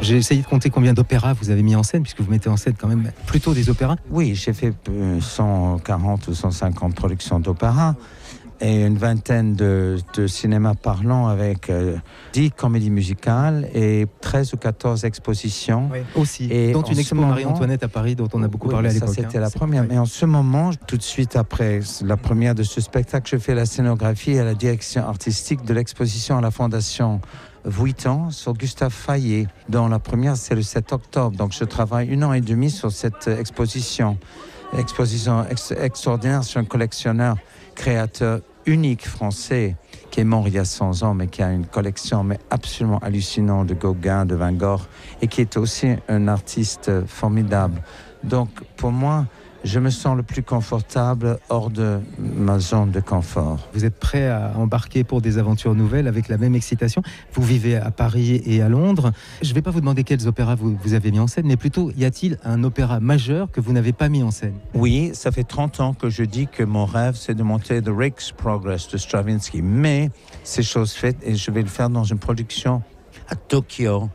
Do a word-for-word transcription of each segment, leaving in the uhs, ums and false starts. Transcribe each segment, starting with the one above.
J'ai essayé de compter combien d'opéras vous avez mis en scène, puisque vous mettez en scène quand même plutôt des opéras. Oui, j'ai fait cent quarante ou cent cinquante productions d'opéra et une vingtaine de, de cinéma parlant avec euh, dix comédies musicales et treize ou quatorze expositions. Oui, aussi, et dont une expo moment, Marie-Antoinette à Paris, dont on a beaucoup oui, parlé à ça, l'époque. C'était hein. la première. Ouais. Mais en ce moment, tout de suite après la première de ce spectacle, je fais la scénographie et la direction artistique de l'exposition à la Fondation Vuitton sur Gustave Fayet, dont la première c'est le sept octobre. Donc je travaille une an et demi sur cette exposition. Exposition ex- extraordinaire sur un collectionneur, créateur unique français qui est mort il y a cent ans, mais qui a une collection mais absolument hallucinante de Gauguin, de Van Gogh, et qui est aussi un artiste formidable. Donc pour moi, je me sens le plus confortable hors de ma zone de confort. Vous êtes prêt à embarquer pour des aventures nouvelles avec la même excitation. Vous vivez à Paris et à Londres. Je ne vais pas vous demander quels opéras vous, vous avez mis en scène, mais plutôt, y a-t-il un opéra majeur que vous n'avez pas mis en scène ? Oui, ça fait trente ans que je dis que mon rêve, c'est de monter The Rake's Progress de Stravinsky. Mais c'est chose faite et je vais le faire dans une production à Tokyo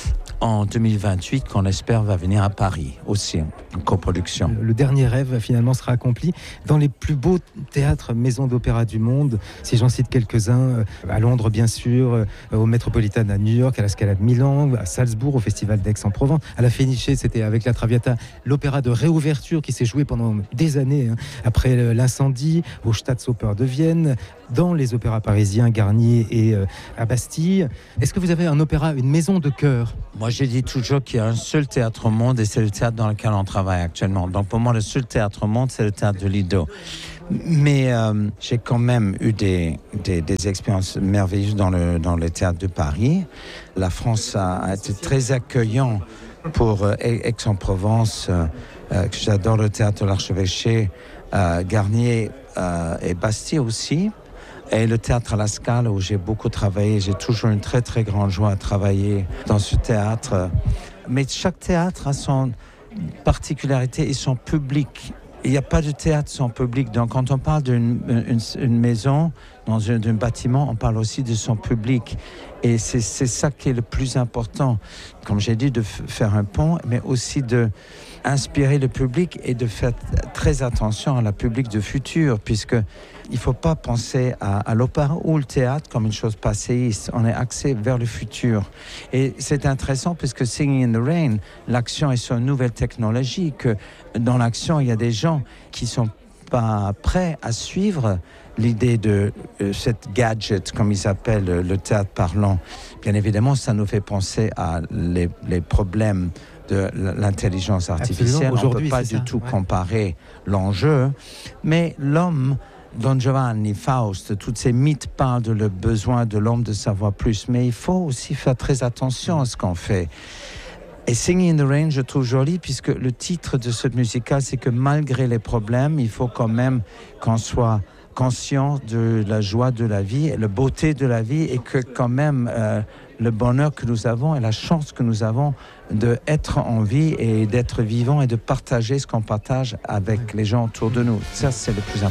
en deux mille vingt-huit, qu'on espère va venir à Paris aussi, en coproduction. Le, le dernier rêve finalement sera accompli dans les plus beaux théâtres, maisons d'opéra du monde. Si j'en cite quelques-uns, à Londres bien sûr, au Metropolitan à New York, à la Scala de Milan, à Salzbourg, au Festival d'Aix-en-Provence, à la Fenice, c'était avec la Traviata, l'opéra de réouverture qui s'est joué pendant des années, hein, après l'incendie, au Staatsoper de Vienne, dans les opéras parisiens, Garnier et euh, à Bastille. Est-ce que vous avez un opéra, une maison de cœur ? Moi, j'ai dit toujours qu'il y a un seul théâtre au monde et c'est le théâtre dans lequel on travaille actuellement. Donc, pour moi, le seul théâtre au monde, c'est le théâtre de Lido. Mais euh, j'ai quand même eu des, des, des expériences merveilleuses dans le, dans le théâtre de Paris. La France a, a été très accueillant pour euh, Aix-en-Provence. Euh, euh, j'adore le théâtre de l'Archevêché, euh, Garnier euh, et Bastille aussi. Et le théâtre à la Scala où j'ai beaucoup travaillé, j'ai toujours une très très grande joie à travailler dans ce théâtre. Mais chaque théâtre a son particularité et son public. Il n'y a pas de théâtre sans public. Donc quand on parle d'une une, une maison, dans un, d'un bâtiment, on parle aussi de son public. Et c'est, c'est ça qui est le plus important. Comme j'ai dit, de f- faire un pont, mais aussi de inspirer le public et de faire très attention à la public de futur, puisque il ne faut pas penser à, à l'opéra ou le théâtre comme une chose passéiste. On est axé vers le futur. Et c'est intéressant puisque Singing in the Rain, l'action est sur une nouvelle technologie, que dans l'action, il y a des gens qui ne sont pas prêts à suivre l'idée de euh, cette gadget, comme ils appellent le, le théâtre parlant. Bien évidemment, ça nous fait penser à les, les problèmes de l'intelligence artificielle. On ne peut pas du ça, tout ouais. comparer l'enjeu, mais l'homme, Don Giovanni, Faust, tous ces mythes parlent de le besoin de l'homme de savoir plus, mais il faut aussi faire très attention à ce qu'on fait. Et Singing in the Rain, je trouve joli, puisque le titre de ce musical, c'est que malgré les problèmes, il faut quand même qu'on soit conscient de la joie de la vie, la beauté de la vie, et que quand même euh, le bonheur que nous avons et la chance que nous avons d'être en vie et d'être vivant et de partager ce qu'on partage avec les gens autour de nous. Ça, c'est le plus important.